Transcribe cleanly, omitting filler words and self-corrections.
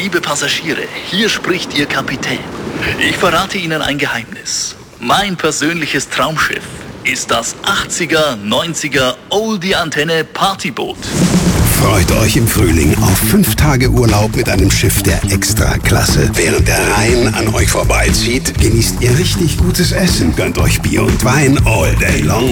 liebe Passagiere, hier spricht Ihr Kapitän. Ich verrate Ihnen ein Geheimnis. Mein persönliches Traumschiff ist das 80er, 90er Oldie-Antenne Partyboot. Freut euch im Frühling auf 5 Tage Urlaub mit einem Schiff der Extraklasse. Während der Rhein an euch vorbeizieht, genießt ihr richtig gutes Essen, gönnt euch Bier und Wein all day long